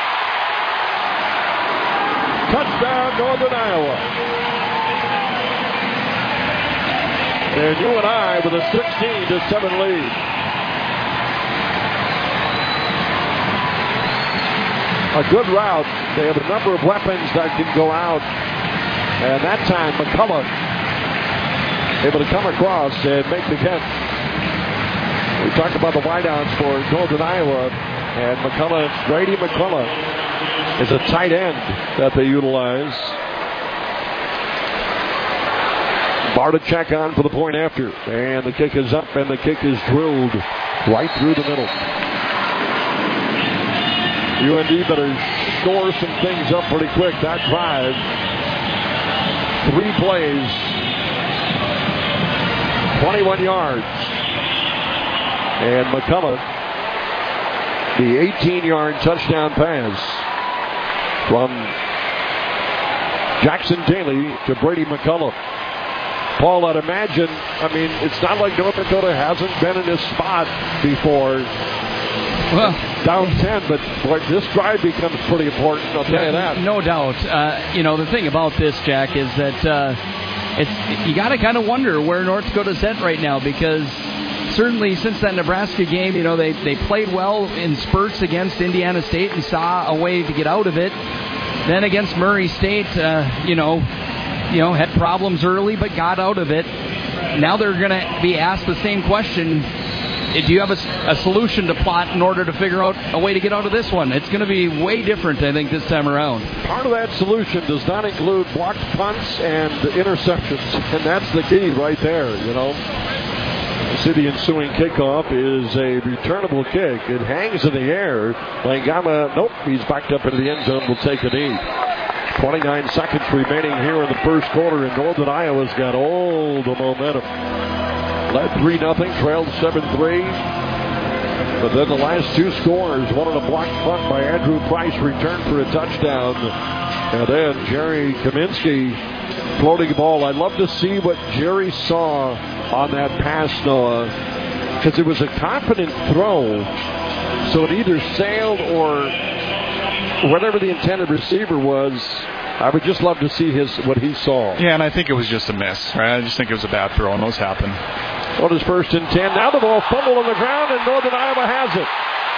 Touchdown, Northern Iowa. And U N I with a sixteen to seven lead. A good route. They have a number of weapons that can go out. And that time, McCullough able to come across and make the catch. We talked about the wideouts for Northern Iowa. And McCullough, Grady McCullough, is a tight end that they utilize. Bartachek on for the point after. And the kick is up, and the kick is drilled right through the middle. U N D better score some things up pretty quick. That drive, three plays, twenty-one yards. And McCullough, the eighteen-yard touchdown pass from Jackson Daly to Brady McCullough. Paul, I'd imagine, I mean, it's not like North Dakota hasn't been in this spot before. Well, down ten, but boy, this drive becomes pretty important, I'll tell you that. No doubt. Uh, you know, the thing about this, Jack, is that uh, it's you got to kind of wonder where North Dakota's at right now, because certainly since that Nebraska game, you know, they, they played well in spurts against Indiana State and saw a way to get out of it. Then against Murray State, uh, you know, you know, had problems early but got out of it. Now they're going to be asked the same question. Do you have a, a solution to plot in order to figure out a way to get out of this one? It's going to be way different, I think, this time around. Part of that solution does not include blocked punts and interceptions, and that's the key right there, you know. See, the ensuing kickoff is a returnable kick. It hangs in the air. Langama, nope, he's backed up into the end zone. Will take a knee. twenty-nine seconds remaining here in the first quarter, and Northern Iowa's got all the momentum. Led three nothing, trailed seven three. But then the last two scores, one on a blocked punt by Andrew Price, returned for a touchdown. And then Jerry Kaminsky floating the ball. I'd love to see what Jerry saw on that pass, Noah, because it was a confident throw. So it either sailed or whatever the intended receiver was. I would just love to see his what he saw. Yeah, and I think it was just a miss. Right? I just think it was a bad throw, and those happen. On his first and ten. Now the ball fumbled on the ground, and Northern Iowa has it.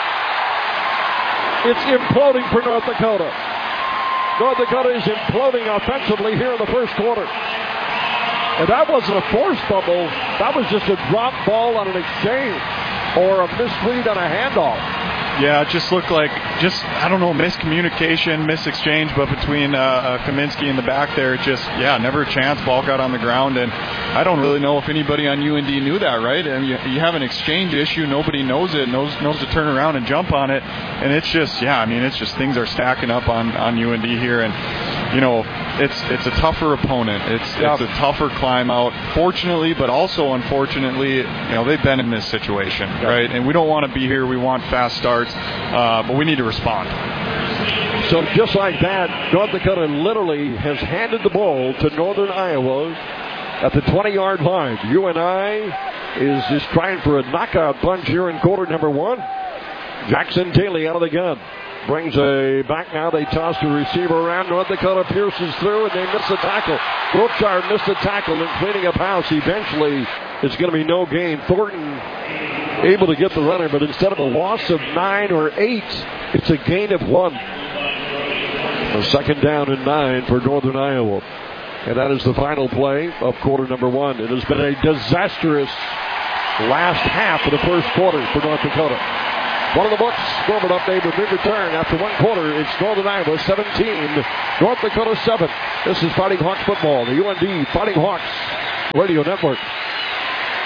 It's imploding for North Dakota. North Dakota is imploding offensively here in the first quarter. And that wasn't a forced fumble. That was just a drop ball on an exchange or a misread on a handoff. Yeah, it just looked like just, I don't know, miscommunication, misexchange, but between uh, uh, Kaminsky in the back there, just, yeah, never a chance. Ball got on the ground, and I don't really know if anybody on U N D knew that, right? And you, you have an exchange issue. Nobody knows it, knows knows to turn around and jump on it. And it's just, yeah, I mean, it's just things are stacking up on, on U N D here. And, you know, it's it's a tougher opponent. It's yeah. it's a tougher climb out, fortunately, but also unfortunately, you know, they've been in this situation, yeah. right? And we don't want to be here. We want fast starts, uh, but we need to respond. So just like that, North Dakota literally has handed the ball to Northern Iowa at the twenty-yard line. U N I is just trying for a knockout punch here in quarter number one. Jackson Daly out of the gun. Brings a back now. They toss the receiver around. North Dakota pierces through, and they miss the tackle. Brochard missed the tackle and cleaning up house. Eventually, it's going to be no gain. Thornton able to get the runner, but instead of a loss of nine or eight, it's a gain of one. A second down and nine for Northern Iowa. And that is the final play of quarter number one. It has been a disastrous last half of the first quarter for North Dakota. One of the books, scoreboard update with big return after one quarter. It's Northern Iowa seventeen, North Dakota seven. This is Fighting Hawks football, the U N D Fighting Hawks Radio Network.